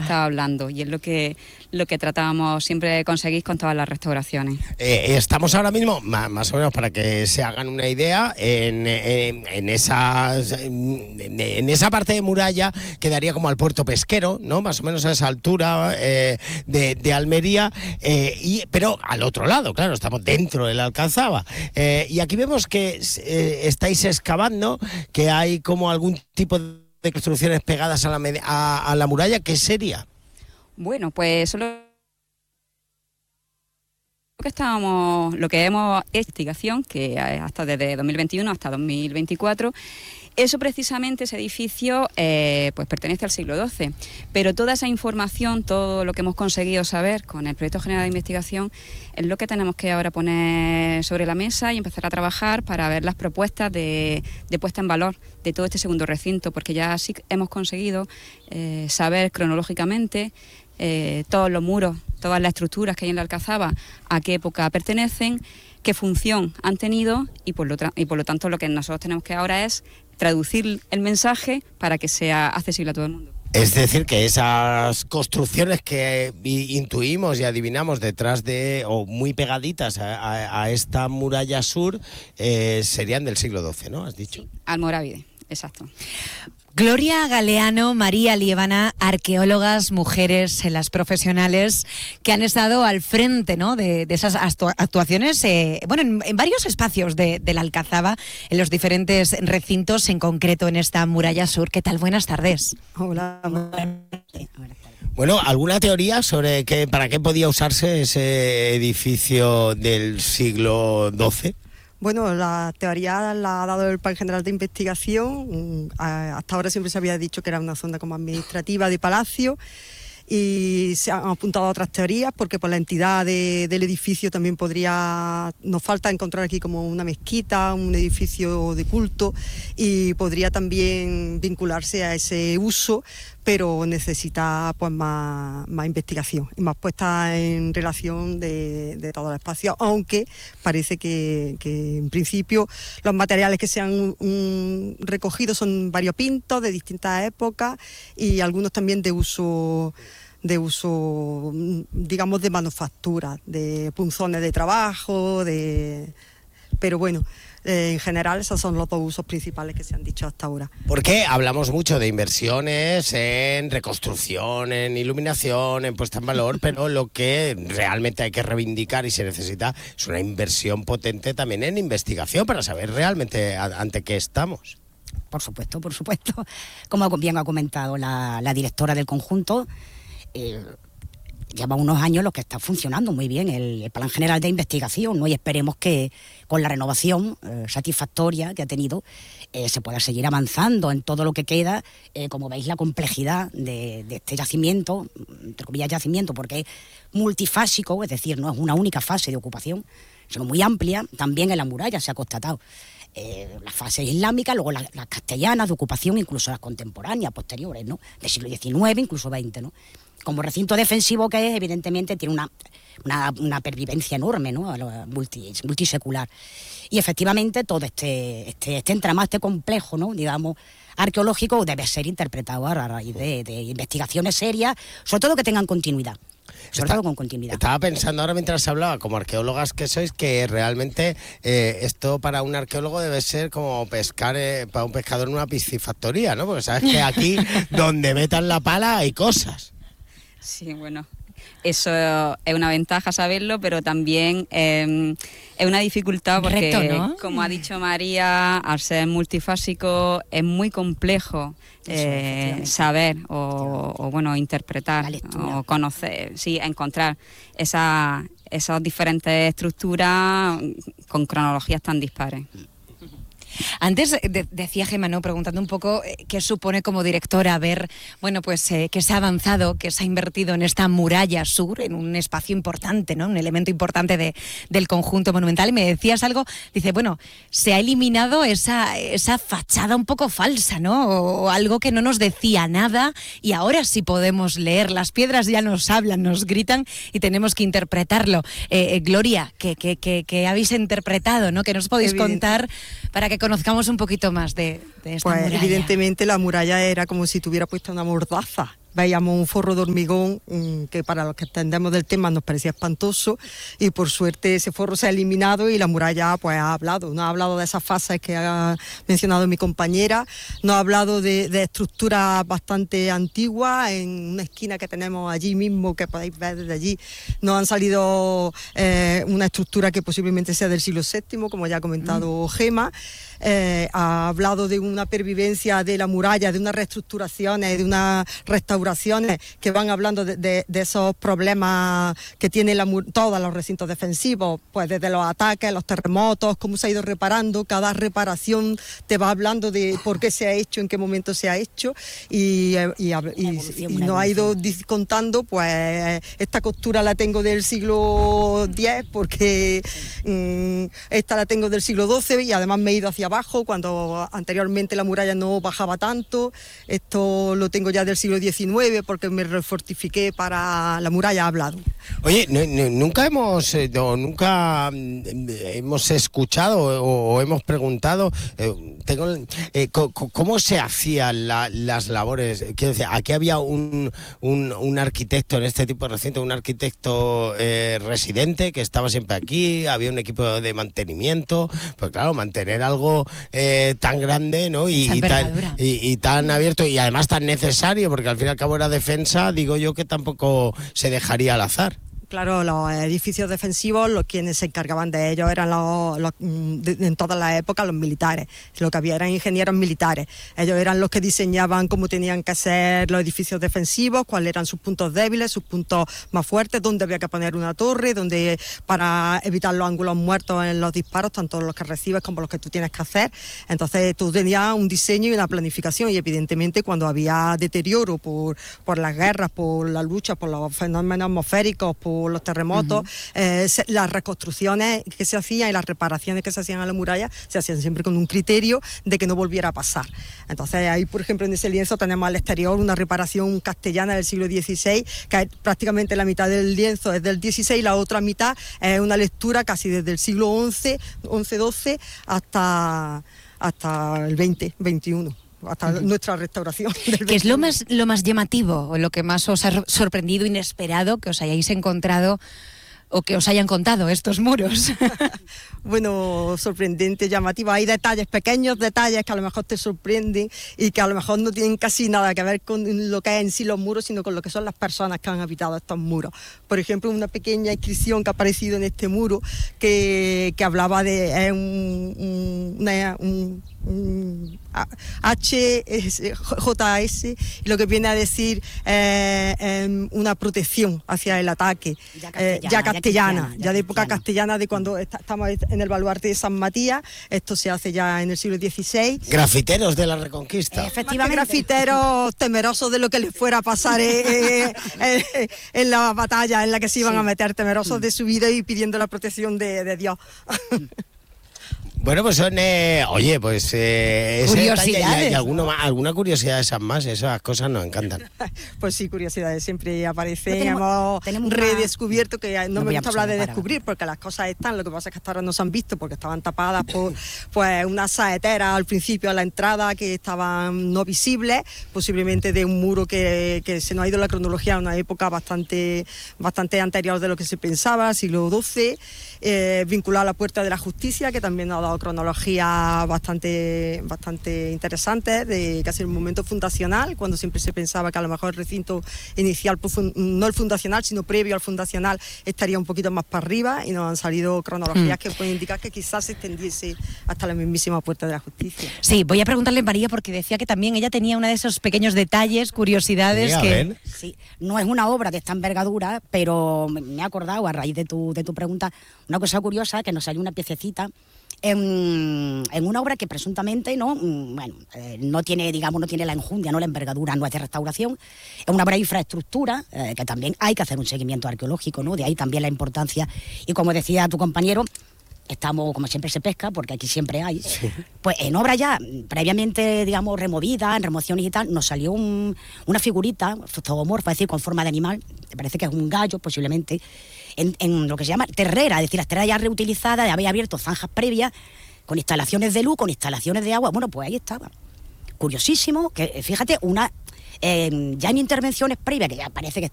estaba hablando, y es lo que tratábamos siempre de conseguir con todas las restauraciones. Estamos ahora mismo, más o menos para que se hagan una idea, en esa parte de muralla que daría como al puerto pesquero, ¿no? Más o menos a esa altura de Almería, pero al otro lado, claro, estamos dentro de la Alcazaba. Y aquí vemos que estáis excavando, que hay como algún tipo de construcciones pegadas a la muralla. ¿Qué sería? Bueno, pues lo que hemos investigación, que hasta desde 2021 hasta 2024, eso precisamente, ese edificio, pues pertenece al siglo XII, pero toda esa información, todo lo que hemos conseguido saber con el Proyecto General de Investigación, es lo que tenemos que ahora poner sobre la mesa y empezar a trabajar para ver las propuestas de puesta en valor de todo este segundo recinto, porque ya sí hemos conseguido saber cronológicamente todos los muros, todas las estructuras que hay en la Alcazaba, a qué época pertenecen, qué función han tenido, y por lo tanto lo que nosotros tenemos que ahora es traducir el mensaje para que sea accesible a todo el mundo. Es decir, que esas construcciones que intuimos y adivinamos detrás o muy pegaditas a esta muralla sur, serían del siglo XII, ¿no? ¿Has dicho? Sí, almorávide, exacto. Gloria Galeano, María Liébana, arqueólogas, mujeres, las profesionales que han estado al frente, ¿no?, de esas actuaciones, en varios espacios de la Alcazaba, en los diferentes recintos, en concreto en esta muralla sur. ¿Qué tal? Buenas tardes. Hola. Bueno, ¿alguna teoría sobre para qué podía usarse ese edificio del siglo XII? Bueno, la teoría la ha dado el Plan General de Investigación. Hasta ahora siempre se había dicho que era una zona como administrativa de palacio, y se han apuntado a otras teorías porque por la entidad del edificio también nos falta encontrar aquí como una mezquita, un edificio de culto, y podría también vincularse a ese uso, pero necesita pues más investigación y más puesta en relación de todo el espacio, aunque parece que en principio los materiales que se han recogido son variopintos, de distintas épocas, y algunos también de uso, digamos, de manufactura, de punzones de trabajo, pero bueno, en general esos son los dos usos principales que se han dicho hasta ahora. Porque hablamos mucho de inversiones en reconstrucción, en iluminación, en puesta en valor, pero lo que realmente hay que reivindicar y se necesita es una inversión potente también en investigación para saber realmente ante qué estamos. Por supuesto. Como bien ha comentado la directora del conjunto, lleva unos años lo que está funcionando muy bien el Plan General de Investigación, ¿no? Y esperemos que con la renovación satisfactoria que ha tenido se pueda seguir avanzando en todo lo que queda. Como veis, la complejidad de este yacimiento, entre comillas yacimiento, porque es multifásico, es decir, no es una única fase de ocupación, sino muy amplia. También en la muralla se ha constatado las fases islámicas, luego las castellanas de ocupación, incluso las contemporáneas, posteriores, ¿no?, del siglo XIX, incluso XX, ¿no? Como recinto defensivo que es, evidentemente tiene una pervivencia enorme, ¿no?, multisecular. Y efectivamente todo este entramado, este complejo, ¿no?, digamos, arqueológico, debe ser interpretado a raíz de investigaciones serias, sobre todo que tengan continuidad. Sobre todo con continuidad. Estaba pensando ahora mientras hablaba, como arqueólogas que sois, que realmente esto para un arqueólogo debe ser como pescar para un pescador en una piscifactoría, ¿no? Porque sabes que aquí donde metan la pala hay cosas. Sí, bueno, eso es una ventaja saberlo, pero también es una dificultad porque, reto, ¿no?, como ha dicho María, al ser multifásico es muy complejo saber o interpretar o conocer, sí, encontrar esas diferentes estructuras con cronologías tan dispares. Antes decía Gemma, ¿no?, preguntando un poco qué supone como directora ver, bueno, pues que se ha avanzado, que se ha invertido en esta muralla sur, en un espacio importante, ¿no?, un elemento importante del conjunto monumental. Y me decías algo, dice, bueno, se ha eliminado esa fachada un poco falsa, ¿no?, o algo que no nos decía nada, y ahora sí podemos leer, las piedras ya nos hablan, nos gritan y tenemos que interpretarlo. Gloria, ¿qué habéis interpretado, ¿no?, que nos podéis contar para que conozcamos un poquito más de esta muralla? Evidentemente la muralla era como si tuviera puesta una mordaza, veíamos un forro de hormigón que para los que entendemos del tema nos parecía espantoso, y por suerte ese forro se ha eliminado y la muralla pues ha hablado. No ha hablado de esas fases que ha mencionado mi compañera, no ha hablado de estructuras bastante antiguas. En una esquina que tenemos allí mismo, que podéis ver desde allí, nos han salido una estructura que posiblemente sea del siglo VII, como ya ha comentado Gema. Ha hablado de una pervivencia de la muralla, de unas reestructuraciones, de unas restauraciones que van hablando de esos problemas que tiene todos los recintos defensivos, pues desde los ataques, los terremotos, cómo se ha ido reparando. Cada reparación te va hablando de por qué se ha hecho, en qué momento se ha hecho, y nos ha ido contando, pues esta costura la tengo del siglo X, porque esta la tengo del siglo XII, y además me he ido hacia abajo, cuando anteriormente la muralla no bajaba tanto. Esto lo tengo ya del siglo XIX, porque me refortifiqué para la muralla. Ha hablado. Oye, nunca hemos escuchado o hemos preguntado cómo se hacían las labores. Quiero decir, aquí había un arquitecto en este tipo de recinto, un arquitecto residente que estaba siempre aquí, había un equipo de mantenimiento. Pues claro, mantener algo tan grande, ¿no? y tan abierto, y además tan necesario, porque al fin y al cabo era defensa, digo yo que tampoco se dejaría al azar. Claro, los edificios defensivos, quienes se encargaban de ellos eran en todas las épocas los militares. Lo que había eran ingenieros militares. Ellos eran los que diseñaban cómo tenían que ser los edificios defensivos, cuáles eran sus puntos débiles, sus puntos más fuertes, dónde había que poner una torre, para evitar los ángulos muertos en los disparos, tanto los que recibes como los que tú tienes que hacer. Entonces tú tenías un diseño y una planificación, y evidentemente cuando había deterioro por las guerras, por la lucha, por los fenómenos atmosféricos, por los terremotos, las reconstrucciones que se hacían y las reparaciones que se hacían a la muralla se hacían siempre con un criterio de que no volviera a pasar. Entonces ahí, por ejemplo, en ese lienzo tenemos al exterior una reparación castellana del siglo XVI, que prácticamente la mitad del lienzo es del XVI, la otra mitad es una lectura casi desde el siglo XI hasta el XX, XXI. Hasta nuestra restauración. ¿Qué es lo más llamativo, o lo que más os ha sorprendido, inesperado, que os hayáis encontrado o que os hayan contado estos muros? Bueno, sorprendente, llamativo. Hay detalles, pequeños detalles que a lo mejor te sorprenden y que a lo mejor no tienen casi nada que ver con lo que es en sí los muros, sino con lo que son las personas que han habitado estos muros. Por ejemplo, una pequeña inscripción que ha aparecido en este muro que hablaba de HJS, y lo que viene a decir una protección hacia el ataque, ya castellana, ya de época castellana, de cuando estamos en el baluarte de San Matías. Esto se hace ya en el siglo XVI. Grafiteros de la Reconquista. Efectivamente. Grafiteros temerosos de lo que les fuera a pasar en la batalla en la que se iban a meter, temerosos de su vida y pidiendo la protección de Dios. Bueno, pues son, oye, pues curiosidades. Y alguna curiosidad de esas más, esas cosas nos encantan. Pues sí, curiosidades siempre aparecen. Hemos redescubierto, que no me gusta hablar de descubrir, porque las cosas están, lo que pasa es que hasta ahora no se han visto porque estaban tapadas por pues unas saeteras al principio a la entrada que estaban no visibles, posiblemente de un muro que se nos ha ido la cronología a una época bastante anterior de lo que se pensaba, siglo XII, vinculado a la Puerta de la Justicia, que también nos ha dado cronología bastante interesante de casi el momento fundacional, cuando siempre se pensaba que a lo mejor el recinto inicial, no el fundacional, sino previo al fundacional, estaría un poquito más para arriba, y nos han salido cronologías que pueden indicar que quizás se extendiese hasta la mismísima Puerta de la Justicia. Sí, voy a preguntarle a María, porque decía que también ella tenía uno de esos pequeños detalles, curiosidades. Sí, sí, no es una obra de esta envergadura, pero me he acordado a raíz de tu pregunta una cosa curiosa, que nos salió una piececita en una obra que presuntamente no tiene la enjundia, no la envergadura, no es de restauración, es una obra de infraestructura, que también hay que hacer un seguimiento arqueológico, ¿no? De ahí también la importancia, y como decía tu compañero, estamos, como siempre se pesca, porque aquí siempre hay, sí. Pues en obra ya previamente, digamos, removida, en remociones y tal, nos salió una figurita zoomorfa, es decir, con forma de animal, me parece que es un gallo posiblemente, en lo que se llama terrera, es decir, las terreras ya reutilizadas, ya había abierto zanjas previas, con instalaciones de luz, con instalaciones de agua. Bueno, pues ahí estaba. Curiosísimo, que fíjate, ya en intervenciones previas, que ya parece que